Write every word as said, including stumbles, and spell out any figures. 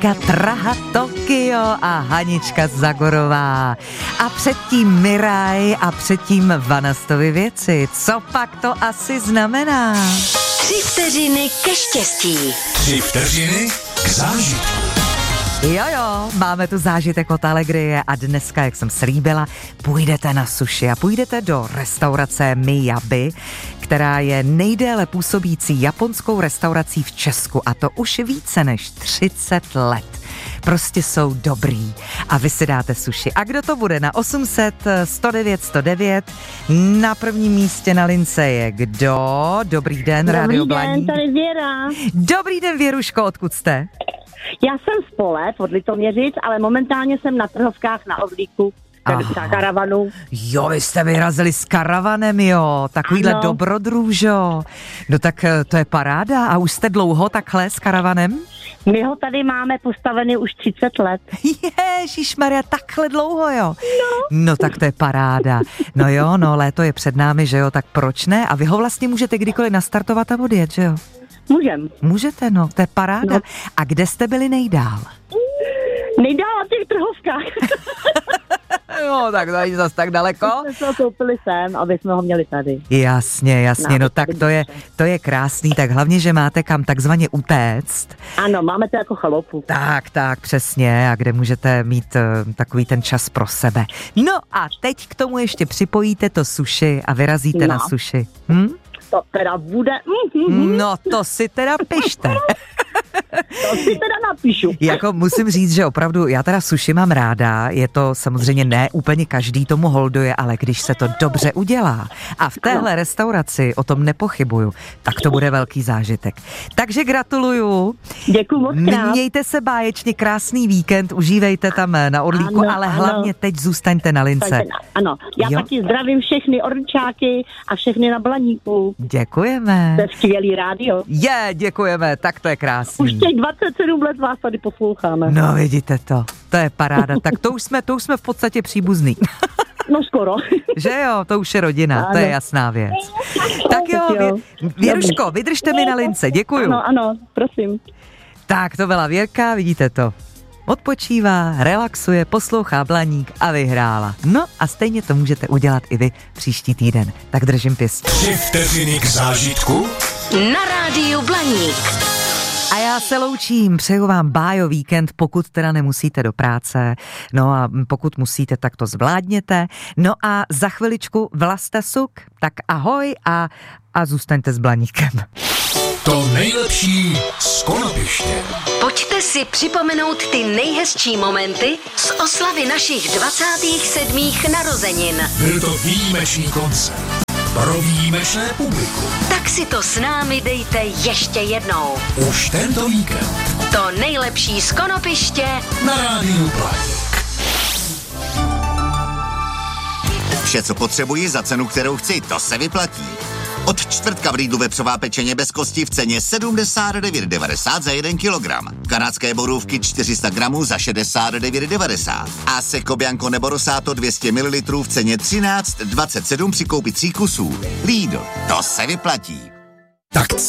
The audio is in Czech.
Amerika, Praha, Tokio a Hanička Zagorová. A předtím Miraj a předtím Vanastovy věci. Co pak to asi znamená? Tři vteřiny ke štěstí. Tři vteřiny k zážitku. Jo, jo, máme tu zážitek od Alegrie a dneska, jak jsem slíbila, půjdete na sushi a půjdete do restaurace Miyabi, která je nejdéle působící japonskou restaurací v Česku a to už více než třicet let. Prostě jsou dobrý a vy si dáte sushi. A kdo to bude? Na osm set sto devět sto devět na prvním místě na lince je kdo? Dobrý den, Rádio Blaník. Dobrý den, tady Věra. Dobrý den, Věruško, odkud jste? Já jsem z Polet, od Litoměřic, ale momentálně jsem na Trhovkách na Orlíku, na karavanu. Jo, vy jste vyrazili s karavanem, jo, takovýhle ano. Dobrodružo. No tak to je paráda. A už jste dlouho takhle s karavanem? My ho tady máme postavený už třicet let. Ježišmarja, takhle dlouho, jo? No. No tak to je paráda. No jo, no léto je před námi, že jo, tak proč ne? A vy ho vlastně můžete kdykoliv nastartovat a odjet, že jo? Můžem. Můžete, no, to je paráda. No. A kde jste byli nejdál? Nejdál na těch Trhovkách. Jo, tak to není zas tak daleko. My jsme ho koupili sem, aby jsme ho měli tady. Jasně, jasně, no, no tak to je, to je krásný, tak hlavně, že máte kam takzvaně utéct. Ano, máme to jako chalupu. Tak, tak, přesně, a kde můžete mít uh, takový ten čas pro sebe. No a teď k tomu ještě připojíte to sushi a vyrazíte No. na sushi. Hm? To teda bude... Mm-hmm. No to si teda pište. To si teda napíšu. Jako musím říct, že opravdu já teda sushi mám ráda, je to samozřejmě ne úplně každý tomu holduje, ale když se to dobře udělá a v téhle restauraci o tom nepochybuju, tak to bude velký zážitek. Takže gratuluju. Děkuju moc krát. Mějte se báječně, krásný víkend, užívejte tam na Orlíku, Ano, ale ano. hlavně teď zůstaňte na lince. Ano, já Jo. taky zdravím všechny Orličáky a všechny na Blaníku. Děkujeme. To je skvělý rádio. Je, děkujeme, tak to je krásný. Už těch dvacet sedm let vás tady posloucháme. No vidíte to, to je paráda, tak to už jsme, to už jsme v podstatě příbuzný. No skoro. Že jo, to už je rodina, Ano. to je jasná věc. Tak jo, Vě- Věruško, vydržte mi na lince, děkuju. Ano, ano, prosím. Tak to byla Věrka, vidíte to. Odpočívá, relaxuje, poslouchá Blaník a vyhrála. No a stejně to můžete udělat i vy příští týden. Tak držím pěst. Tři vteřiny k zážitku. Na rádiu Blaník. A já se loučím, přeju vám bájo víkend, pokud teda nemusíte do práce, no a pokud musíte, tak to zvládněte. No a za chviličku Vlasta Suk, tak ahoj a, a zůstaňte s Blaníkem. To nejlepší z Konopiště. Pojďte si připomenout ty nejhezčí momenty z oslavy našich dvacátých sedmých narozenin. Byl to výjimečný koncert pro výjimečné publikum. Tak si to s námi dejte ještě jednou. Už tento víkend To nejlepší z Konopiště na rádiu Blaník. Vše, co potřebuji za cenu, kterou chci, to se vyplatí. Od čtvrtka v Lidlu vepřová pečeně bez kosti v ceně sedmdesát devět devadesát za jeden kilogram. Kanadské borůvky čtyři sta gramů za šedesát devět devadesát. A Seco Bianco nebo Rosato dvě stě mililitrů v ceně třináct dvacet sedm při koupi tří kusů. Lidl, to se vyplatí. Tak